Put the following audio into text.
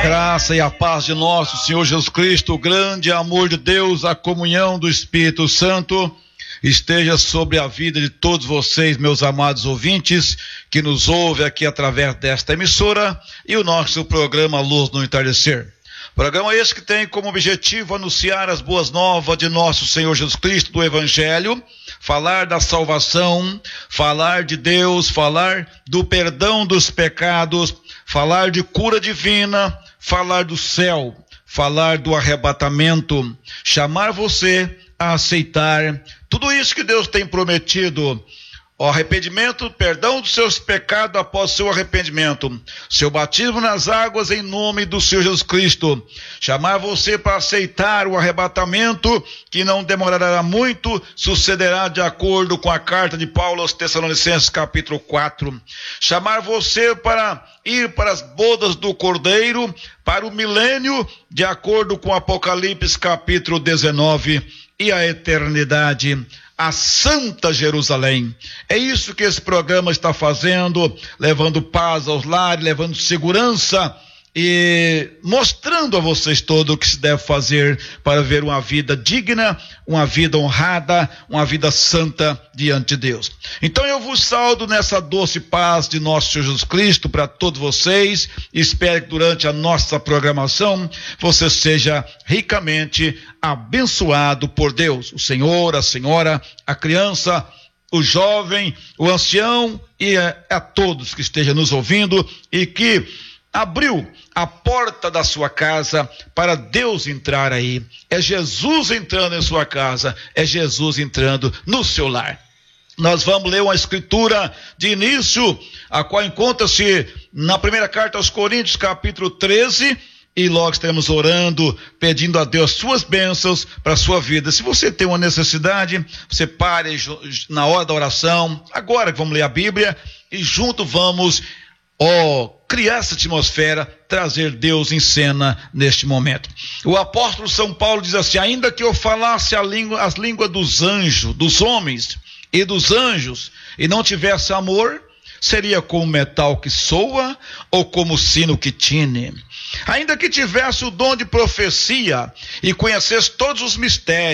graça e a paz de nosso Senhor Jesus Cristo, o grande amor de Deus, a comunhão do Espírito Santo, esteja sobre a vida de todos vocês, meus amados ouvintes, que nos ouvem aqui através desta emissora e o nosso programa Luz no Entardecer. Programa esse que tem como objetivo anunciar as boas novas de nosso Senhor Jesus Cristo, do Evangelho, falar da salvação, falar de Deus, falar do perdão dos pecados, falar de cura divina, falar do céu, falar do arrebatamento, chamar você a aceitar tudo isso que Deus tem prometido. O arrependimento, perdão dos seus pecados após seu arrependimento, seu batismo nas águas em nome do Senhor Jesus Cristo, chamar você para aceitar o arrebatamento que não demorará muito, sucederá de acordo com a carta de Paulo aos Tessalonicenses capítulo 4, chamar você para ir para as bodas do Cordeiro, para o milênio, de acordo com Apocalipse capítulo 19, e a eternidade, a Santa Jerusalém. É isso que esse programa está fazendo, levando paz aos lares, levando segurança e mostrando a vocês todo o que se deve fazer para ver uma vida digna, uma vida honrada, uma vida santa diante de Deus. Então eu vos saúdo nessa doce paz de nosso Senhor Jesus Cristo para todos vocês. Espero que durante a nossa programação você seja ricamente abençoado por Deus, o Senhor, a senhora, a criança, o jovem, o ancião e a todos que estejam nos ouvindo e que abriu a porta da sua casa para Deus entrar aí. É Jesus entrando em sua casa, é Jesus entrando no seu lar. Nós vamos ler uma escritura de início, a qual encontra-se na primeira carta aos Coríntios, capítulo 13, e logo estaremos orando, pedindo a Deus suas bênçãos para a sua vida. Se você tem uma necessidade, você pare na hora da oração, agora que vamos ler a Bíblia, e junto vamos criar essa atmosfera, trazer Deus em cena neste momento. O apóstolo São Paulo diz assim: ainda que eu falasse as línguas dos anjos, dos homens e dos anjos, e não tivesse amor, seria como metal que soa ou como sino que tine. Ainda que tivesse o dom de profecia e conhecesse todos os mistérios,